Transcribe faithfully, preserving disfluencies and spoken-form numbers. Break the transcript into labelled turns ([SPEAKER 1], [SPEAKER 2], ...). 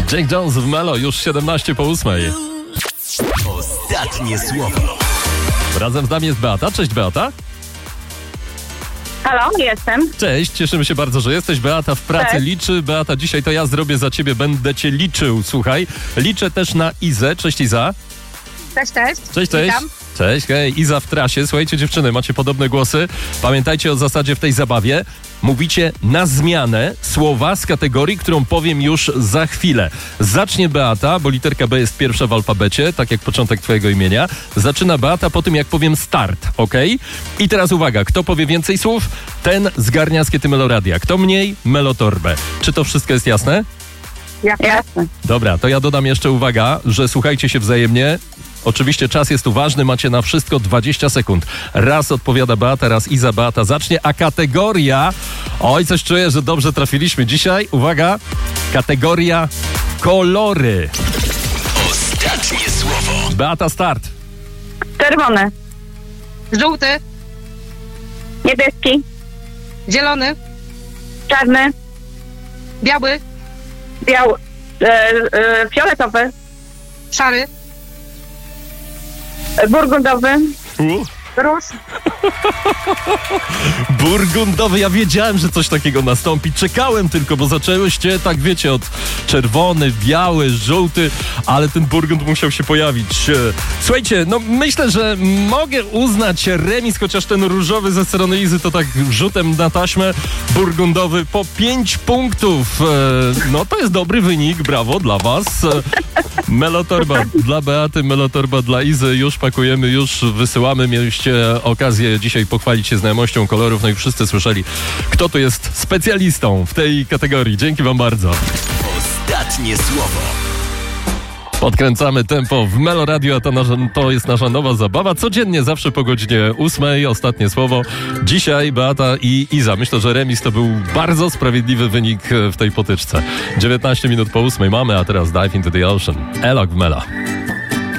[SPEAKER 1] Jake Jones w Melo, już siedemnaście po ósmej.
[SPEAKER 2] Ostatnie słowo.
[SPEAKER 1] Razem z nami jest Beata. Cześć, Beata.
[SPEAKER 3] Halo, jestem.
[SPEAKER 1] Cześć, cieszymy się bardzo, że jesteś. Beata w pracy
[SPEAKER 3] Cześć.
[SPEAKER 1] liczy. Beata, dzisiaj to ja zrobię za ciebie, będę cię liczył. Słuchaj, liczę też na Izę. Cześć, Iza.
[SPEAKER 3] Cześć, cześć.
[SPEAKER 1] Cześć, cześć.
[SPEAKER 3] Witam.
[SPEAKER 1] Cześć, hej, Iza w trasie. Słuchajcie, dziewczyny, macie podobne głosy. Pamiętajcie o zasadzie w tej zabawie. Mówicie na zmianę słowa z kategorii, którą powiem już za chwilę. Zacznie Beata, bo literka B jest pierwsza w alfabecie, tak jak początek twojego imienia. Zaczyna Beata po tym, jak powiem start, ok? I teraz uwaga, kto powie więcej słów, ten zgarnia skiety Meloradia. Kto mniej, Melotorbę. Czy to wszystko jest jasne?
[SPEAKER 3] Jasne.
[SPEAKER 1] Dobra, to ja dodam jeszcze uwaga, że słuchajcie się wzajemnie. Oczywiście czas jest tu ważny, macie na wszystko dwadzieścia sekund. Raz odpowiada Beata, raz Iza. Beata zacznie, a kategoria... Oj, coś czuję, że dobrze trafiliśmy dzisiaj. Uwaga, kategoria kolory.
[SPEAKER 2] Ostatnie słowo.
[SPEAKER 1] Beata, start.
[SPEAKER 3] Czerwony,
[SPEAKER 4] Żółty,
[SPEAKER 3] niebieski,
[SPEAKER 4] zielony,
[SPEAKER 3] czarny,
[SPEAKER 4] biały,
[SPEAKER 3] biały, e, e, fioletowy,
[SPEAKER 4] szary,
[SPEAKER 3] e, burgundowy,
[SPEAKER 1] U.
[SPEAKER 3] róż,
[SPEAKER 1] Burgundowy, ja wiedziałem, że coś takiego nastąpi. Czekałem tylko, bo zaczęłyście, tak wiecie, od czerwony, biały, żółty, ale ten burgund musiał się pojawić. E, Słuchajcie, no myślę, że mogę uznać remis, chociaż ten różowy ze strony Izy to tak rzutem na taśmę, burgundowy po pięć punktów. E, No to jest dobry wynik, brawo dla was. E, Melotorba dla Beaty, Melotorba dla Izy. Już pakujemy, już wysyłamy. Mieliście okazję dzisiaj pochwalić się znajomością kolorów, no i wszyscy słyszeli, kto tu jest specjalistą w tej kategorii. Dzięki wam bardzo.
[SPEAKER 2] Ostatnie słowo.
[SPEAKER 1] Podkręcamy tempo w Melo Radio, a to, nasza, to jest nasza nowa zabawa. Codziennie, zawsze po godzinie ósmej. Ostatnie słowo. Dzisiaj Beata i Iza. Myślę, że remis to był bardzo sprawiedliwy wynik w tej potyczce. dziewiętnaście minut po ósmej mamy, a teraz Dive into the Ocean. Elok w Mela.